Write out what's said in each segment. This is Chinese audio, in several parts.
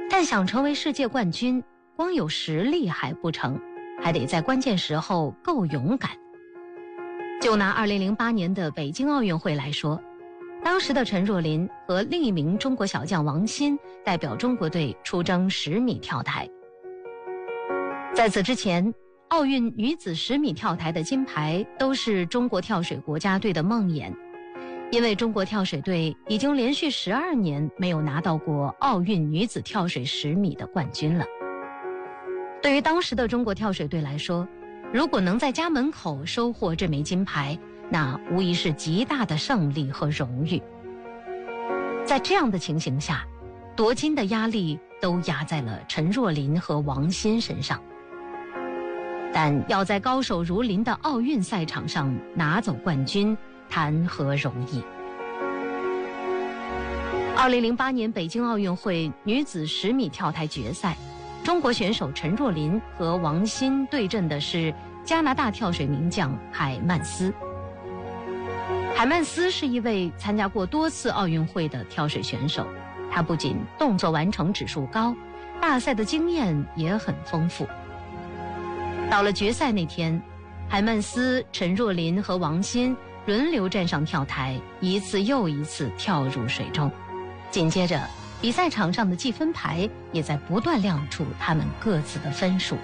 但想成为世界冠军，光有实力还不成，还得在关键时候够勇敢。就拿2008年的北京奥运会来说，当时的陈若琳和另一名中国小将王欣代表中国队出征10米跳台。在此之前，奥运女子10米跳台的金牌都是中国跳水国家队的梦魇，因为中国跳水队已经连续12年没有拿到过奥运女子跳水10米的冠军了。对于当时的中国跳水队来说，如果能在家门口收获这枚金牌，那无疑是极大的胜利和荣誉。在这样的情形下，夺金的压力都压在了陈若琳和王欣身上。但要在高手如林的奥运赛场上拿走冠军，谈何容易。2008年北京奥运会女子10米跳台决赛，中国选手陈若琳和王欣对阵的是加拿大跳水名将海曼斯。海曼斯是一位参加过多次奥运会的跳水选手，他不仅动作完成指数高，大赛的经验也很丰富。到了决赛那天，海曼斯、陈若琳和王欣轮流站上跳台，一次又一次跳入水中。紧接着，比赛场上的计分牌也在不断亮出他们各自的分数。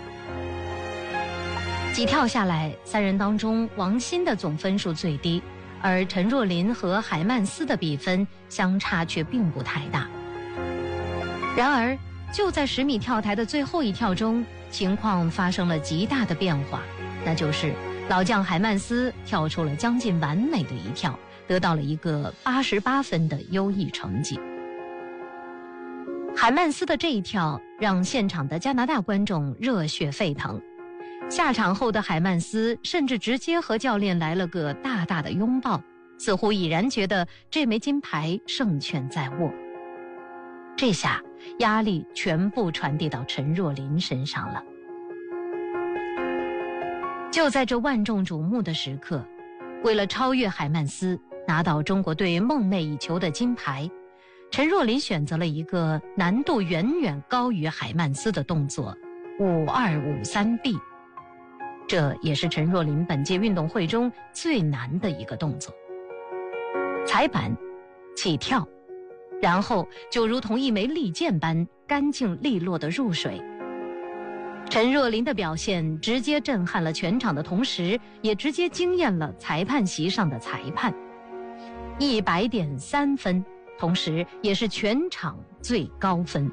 几跳下来，3人当中王欣的总分数最低，而陈若琳和海曼斯的比分相差却并不太大。然而，就在10米跳台的最后一跳中，情况发生了极大的变化，那就是老将海曼斯跳出了将近完美的一跳，得到了一个88分的优异成绩。海曼斯的这一跳让现场的加拿大观众热血沸腾，下场后的海曼斯甚至直接和教练来了个大大的拥抱，似乎已然觉得这枚金牌胜券在握。这下压力全部传递到陈若琳身上了。就在这万众瞩目的时刻，为了超越海曼斯，拿到中国队梦寐以求的金牌，陈若琳选择了一个难度远远高于海曼斯的动作5253B，这也是陈若琳本届运动会中最难的一个动作。踩板、起跳，然后就如同一枚利箭般干净利落地入水。陈若琳的表现直接震撼了全场的同时，也直接惊艳了裁判席上的裁判。100.3分，同时也是全场最高分。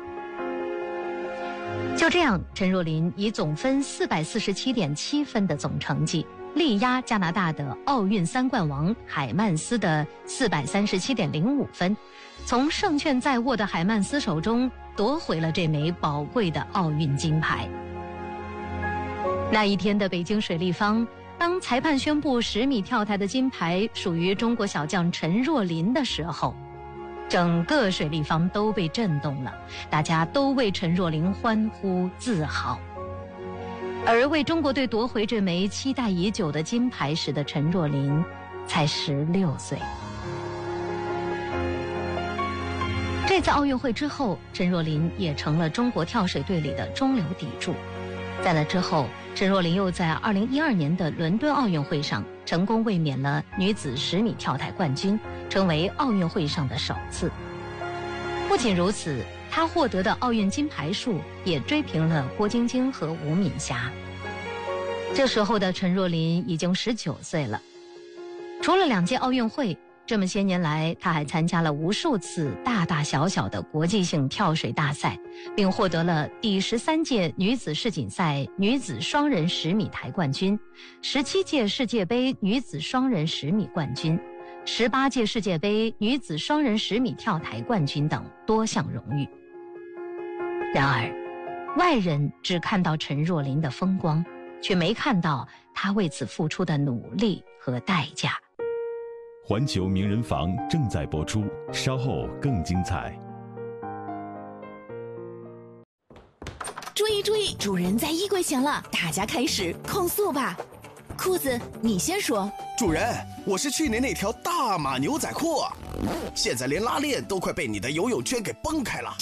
就这样，陈若琳以总分447.7分的总成绩，力压加拿大的奥运3冠王海曼斯的437.05分，从胜券在握的海曼斯手中夺回了这枚宝贵的奥运金牌。那一天的北京水立方，当裁判宣布10米跳台的金牌属于中国小将陈若琳的时候，整个水立方都被震动了，大家都为陈若琳欢呼自豪。而为中国队夺回这枚期待已久的金牌时的陈若琳才16岁。这次奥运会之后，陈若琳也成了中国跳水队里的中流砥柱。在那之后，陈若琳又在2012年的伦敦奥运会上成功卫冕了女子10米跳台冠军，成为奥运会上的首次。不仅如此，她获得的奥运金牌数也追平了郭晶晶和吴敏霞。这时候的陈若琳已经19岁了。除了2届奥运会，这么些年来，她还参加了无数次大大小小的国际性跳水大赛，并获得了第13届女子世锦赛女子双人10米台冠军、17届世界杯女子双人10米冠军、18届世界杯女子双人10米跳台冠军等多项荣誉。然而，外人只看到陈若琳的风光，却没看到她为此付出的努力和代价。 环球名人房正在播出，稍后更精彩。 注意注意，主人在衣柜前了，大家开始控诉吧。裤子，你先说。 主人，我是去年那条大码牛仔裤，现在连拉链都快被你的游泳圈给崩开了。